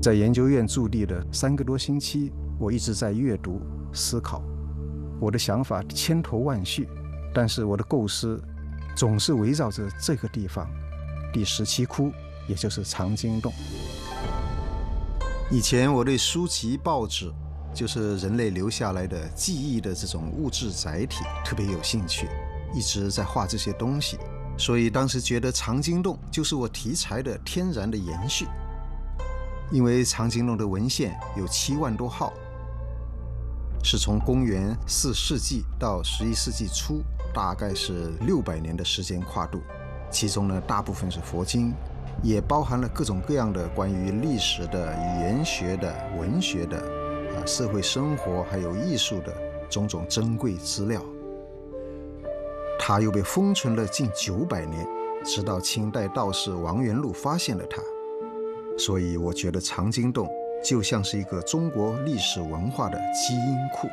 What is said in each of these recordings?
在研究院驻地的3个多星期，我一直在阅读、思考。我的想法千头万绪，但是我的构思总是围绕着这个地方——第17窟，也就是藏经洞。以前我对书籍、报纸，就是人类留下来的记忆的这种物质载体特别有兴趣，一直在画这些东西，所以当时觉得藏经洞就是我题材的天然的延续。因为藏经洞的文献有7万多号，是从公元4世纪到11世纪初，大概是600年的时间跨度。其中呢，大部分是佛经，也包含了各种各样的关于历史的、语言学的、文学的、社会生活还有艺术的种种珍贵资料。它又被封存了近900年，直到清代道士王元禄发现了它。所以我觉得藏经洞就像是一个中国历史文化的基因库。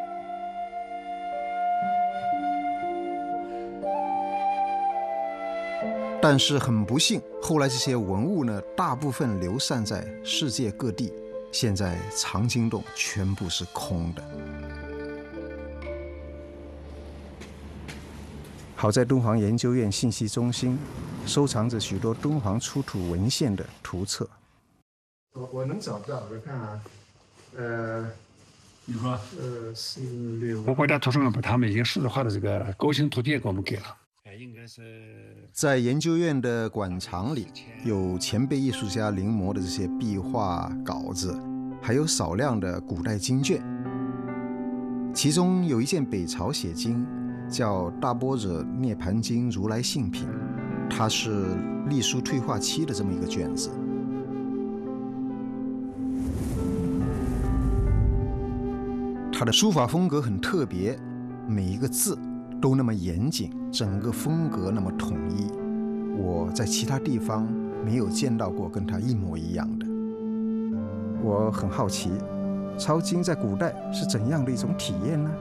但是很不幸，后来这些文物呢，大部分流散在世界各地，现在藏经洞全部是空的。好在敦煌研究院信息中心收藏着许多敦煌出土文献的图册。 我能找到，我看啊， 你说 4、6， 我国家图书馆把他们已经数字化的这个构型图帖给我们给了。应该是在研究院的馆藏里，有前辈艺术家临摹的这些壁画稿子，还有少量的古代经卷。其中有一件北朝写经，叫《大般若涅盘经如来信品》，它是隶书退化期的这么一个卷子。它的书法风格很特别，每一个字都那么严谨，整个风格那么统一。我在其他地方没有见到过跟它一模一样的。我很好奇，抄经在古代是怎样的一种体验呢？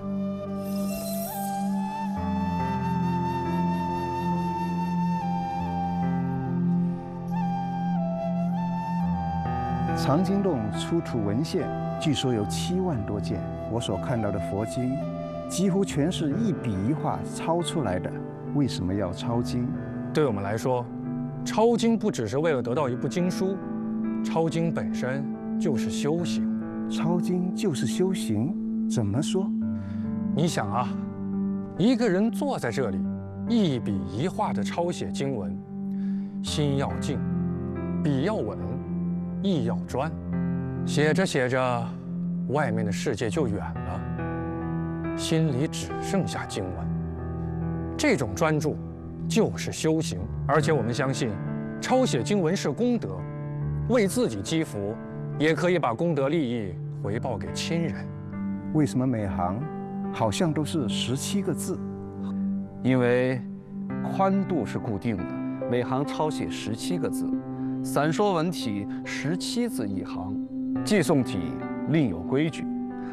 藏经洞出土文献据说有7万多件，我所看到的佛经几乎全是一笔一画抄出来的。为什么要抄经？ 对我们来说，抄经不只是为了得到一部经书，抄经本身就是修行。 抄经就是修行？怎么说？ 你想啊，一个人坐在这里，一笔一画地抄写经文，心要静，笔要稳，意要专，写着写着，外面的世界就远了，心里只剩下经文。这种专注就是修行，而且我们相信，抄写经文是功德，为自己积福，也可以把功德利益回报给亲人。 为什么每行好像都是17个字？ 因为宽度是固定的，每行抄写17个字。散说文体17字一行，寄诵体另有规矩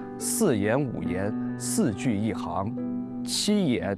，4言5言4句一行，7言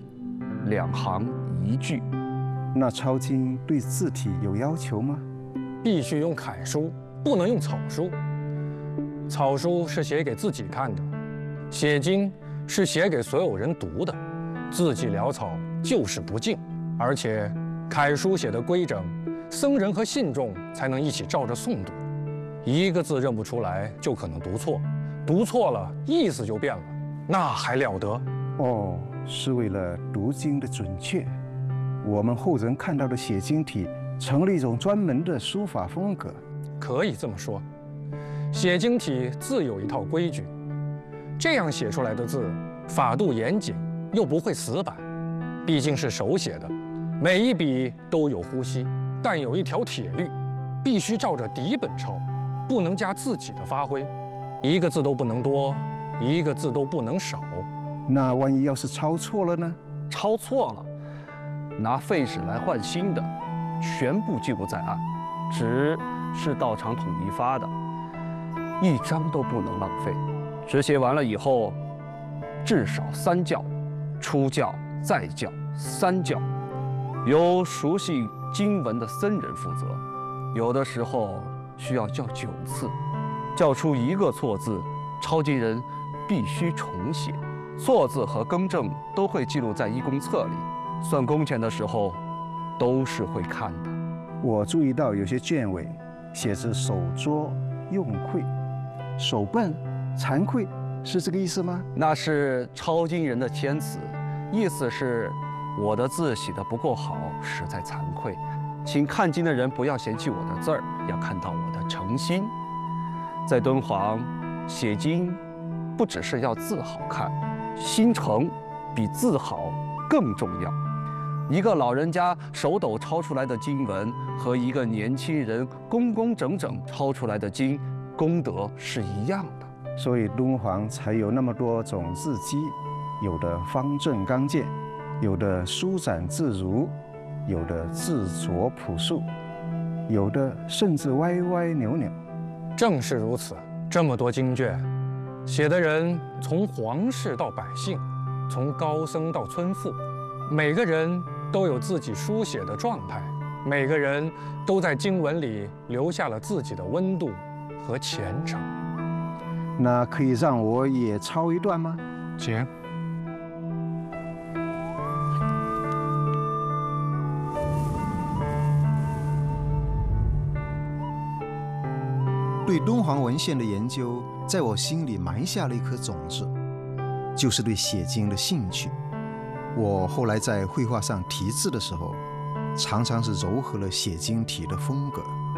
2行1句。 那抄经对字体有要求吗？ 必须用楷书，不能用草书。草书是写给自己看的，写经是写给所有人读的，字迹潦草就是不敬。而且楷书写的规整，僧人和信众才能一起照着诵读，一个字认不出来就可能读错，读错了意思就变了，那还了得？ 哦，是为了读经的准确。我们后人看到的写经体成了一种专门的书法风格。 可以这么说，写经体自有一套规矩，这样写出来的字法度严谨，又不会死板，毕竟是手写的，每一笔都有呼吸。但有一条铁律，必须照着底本抄，不能加自己的发挥，一个字都不能多，一个字都不能少。 那万一要是抄错了呢？ 抄错了，拿废纸来换新的，全部记录在案。纸是道场统一发的，一张都不能浪费。纸写完了以后，至少3校，初校、再校、3校，由熟悉经文的僧人负责，有的时候需要校9次。 叫出一个错字，抄经人必须重写。错字和更正都会记录在义工册里，算工钱的时候都是会看的。 我注意到有些卷尾写着手拙用愧，手笨惭愧，是这个意思吗？ 那是抄经人的谦词，意思是我的字写得不够好，实在惭愧，请看经的人不要嫌弃我的字儿，要看到我的诚心。在敦煌写经，不只是要字好看，心诚比字好更重要。一个老人家手抖抄出来的经文和一个年轻人工工整整抄出来的经，功德是一样的。 所以敦煌才有那么多种字迹，有的方正刚健，有的舒展自如，有的自着朴素，有的甚至歪歪扭扭。 正是如此，这么多经卷，写的人从皇室到百姓，从高僧到村妇，每个人都有自己书写的状态，每个人都在经文里留下了自己的温度和虔诚。 那可以让我也抄一段吗？ 请。 对敦煌文献的研究，在我心里埋下了一颗种子，就是对写经的兴趣。我后来在绘画上题字的时候，常常是糅合了写经体的风格。